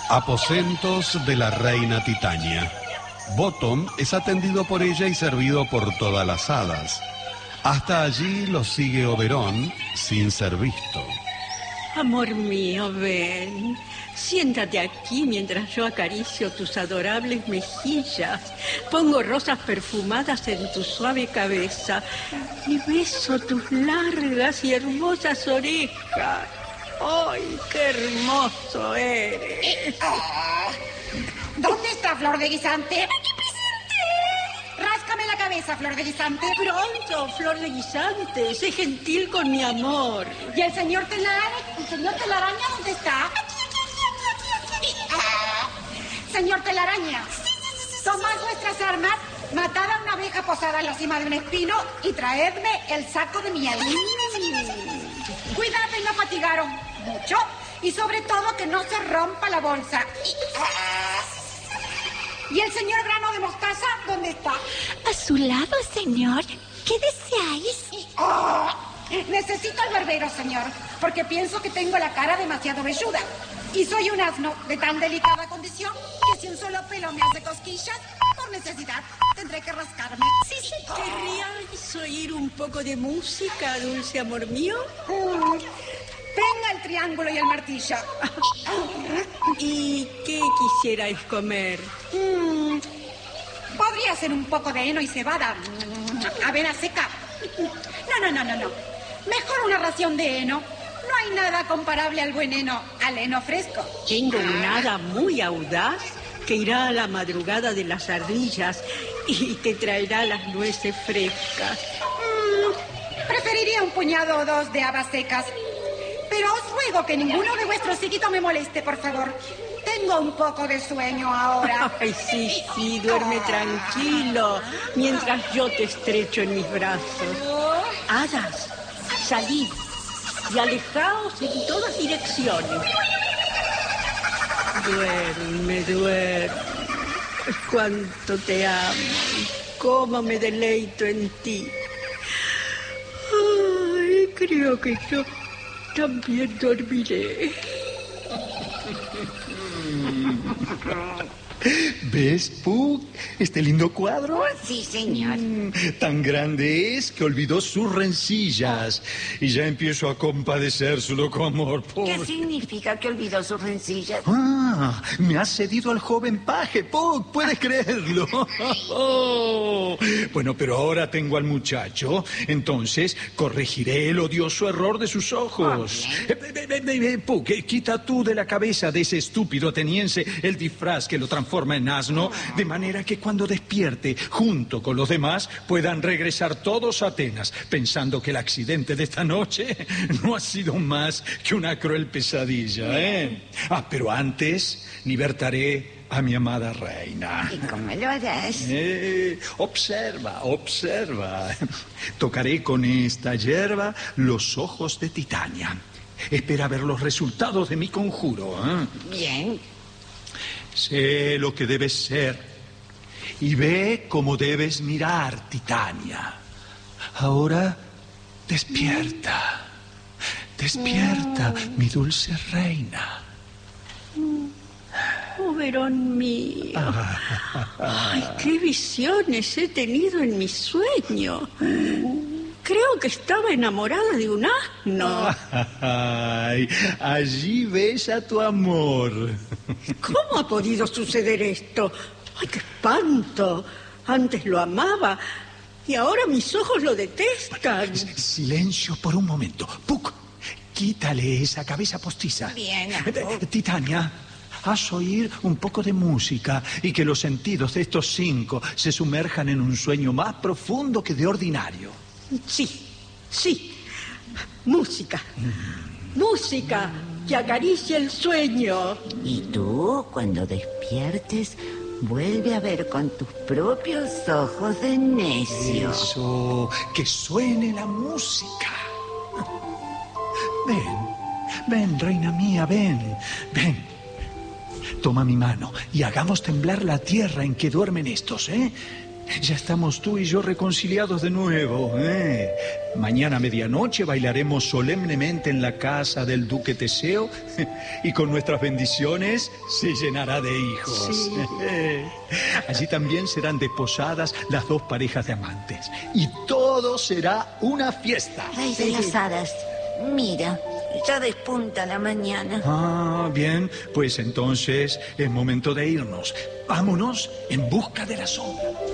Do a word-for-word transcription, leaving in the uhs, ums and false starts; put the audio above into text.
Aposentos de la reina Titania. Bottom es atendido por ella y servido por todas las hadas. Hasta allí lo sigue Oberón sin ser visto. Amor mío, ven. Siéntate aquí mientras yo acaricio tus adorables mejillas. Pongo rosas perfumadas en tu suave cabeza y beso tus largas y hermosas orejas. ¡Ay, qué hermoso eres! ¿Dónde está Flor de Guisante? Ráscame la cabeza, Flor de Guisante. Pronto, Flor de Guisante. Sé gentil con mi amor. ¿Y el señor Telaraña? ¿El señor Telaraña dónde está? Señor Telaraña, tomad vuestras armas, matad a una abeja posada en la cima de un espino y traedme el saco de miel. Mm. Cuidad de no fatigaros mucho y sobre todo que no se rompa la bolsa. ¿Y el señor Grano de Mostaza dónde está? A su lado, señor. ¿Qué deseáis? Oh, necesito al barbero, señor, porque pienso que tengo la cara demasiado velluda. Y soy un asno de tan delicada condición que si un solo pelo me hace cosquillas, por necesidad tendré que rascarme. Sí, sí. ¿Querríais oír un poco de música, dulce amor mío? Mm. Tenga el triángulo y el martillo. ¿Y qué quisierais comer? Mm. Podría ser un poco de heno y cebada. Avena seca. No, no, no, no, no. Mejor una ración de heno. No hay nada comparable al buen heno, al heno fresco. Tengo un hada muy audaz que irá a la madrugada de las ardillas y te traerá las nueces frescas. Mm, preferiría un puñado o dos de habas secas. Pero os ruego que ninguno de vuestros psiquitos me moleste, por favor. Tengo un poco de sueño ahora. Ay, sí, sí, duerme tranquilo mientras yo te estrecho en mis brazos. Hadas, salid y alejaos en todas direcciones. Duerme, duerme. Cuánto te amo y cómo me deleito en ti. Ay, creo que yo también dormiré. ¿Ves, Puck, este lindo cuadro? Oh, sí, señor. Mm, tan grande es que olvidó sus rencillas. Y ya empiezo a compadecer su loco amor. Pobre. ¿Qué significa que olvidó sus rencillas? Ah, me has cedido al joven paje, Puck, ¿puedes creerlo? Oh. Bueno, pero ahora tengo al muchacho, entonces corregiré el odioso error de sus ojos. Eh, eh, eh, eh, Puck, eh, quita tú de la cabeza de ese estúpido ateniense el disfraz que lo transforma en asno, de manera que cuando despierte, junto con los demás, puedan regresar todos a Atenas, pensando que el accidente de esta noche no ha sido más que una cruel pesadilla, ¿eh? Ah, pero antes libertaré a mi amada reina. ¿Y cómo lo harás? Eh, observa, observa. Tocaré con esta hierba los ojos de Titania. Espera ver los resultados de mi conjuro, ¿eh? Bien. Sé lo que debes ser y ve cómo debes mirar, Titania. Ahora despierta, despierta, mi dulce reina. Oberón mío. Ay, qué visiones he tenido en mi sueño. Creo que estaba enamorada de un asno. Ay, allí ves a tu amor. ¿Cómo ha podido suceder esto? ¡Ay, qué espanto! Antes lo amaba y ahora mis ojos lo detestan. Silencio por un momento. Puck, quítale esa cabeza postiza. Bien. Eh, Titania, haz oír un poco de música y que los sentidos de estos cinco se sumerjan en un sueño más profundo que de ordinario. Sí, sí. Música. Música que acaricia el sueño. Y tú, cuando despiertes, vuelve a ver con tus propios ojos de necio. Eso, que suene la música. Ven, ven, reina mía, ven, ven. Toma mi mano y hagamos temblar la tierra en que duermen estos, ¿eh? Ya estamos tú y yo reconciliados de nuevo, ¿eh? Mañana a medianoche bailaremos solemnemente en la casa del duque Teseo y con nuestras bendiciones se llenará de hijos. Sí. Allí también serán desposadas las dos parejas de amantes y todo será una fiesta. Rey de las hadas, mira, ya despunta la mañana. Ah, bien, pues entonces es momento de irnos. Vámonos en busca de la sombra.